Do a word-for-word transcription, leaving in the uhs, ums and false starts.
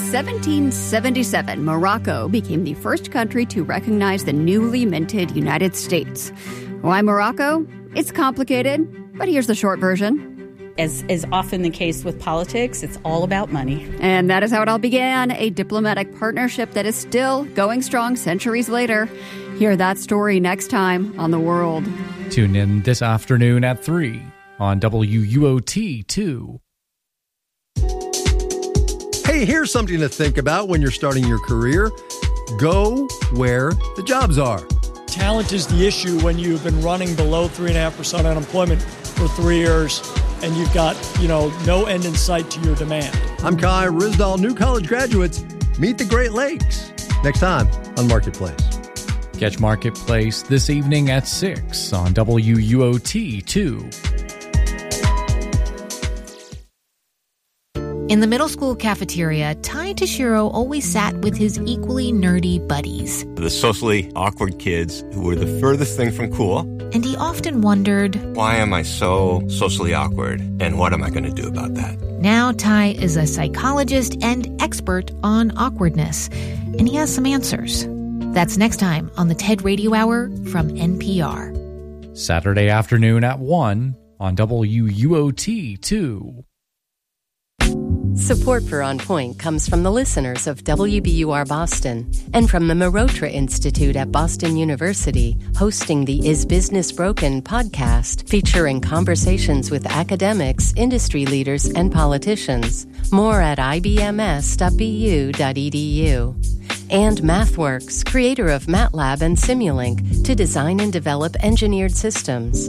seventeen seventy-seven, Morocco became the first country to recognize the newly minted United States. Why Morocco? It's complicated, but here's the short version. As is often the case with politics, it's all about money. And that is how it all began, a diplomatic partnership that is still going strong centuries later. Hear that story next time on The World. Tune in this afternoon at three on W U O T two. Hey, here's something to think about when you're starting your career. Go where the jobs are. Talent is the issue when you've been running below three point five percent unemployment for three years and you've got, you know, no end in sight to your demand. I'm Kai Ryssdal. New college graduates, meet the Great Lakes. Next time on Marketplace. Catch Marketplace this evening at six on W U O T two. In the middle school cafeteria, Ty Tashiro always sat with his equally nerdy buddies. The socially awkward kids who were the furthest thing from cool. And he often wondered, why am I so socially awkward, and what am I going to do about that? Now Ty is a psychologist and expert on awkwardness, and he has some answers. That's next time on the TED Radio Hour from N P R. Saturday afternoon at one on W U O T two. Support for On Point comes from the listeners of W B U R Boston and from the Marotra Institute at Boston University, hosting the Is Business Broken podcast featuring conversations with academics, industry leaders, and politicians. More at I B M S dot B U dot E D U. And MathWorks, creator of MATLAB and Simulink, to design and develop engineered systems.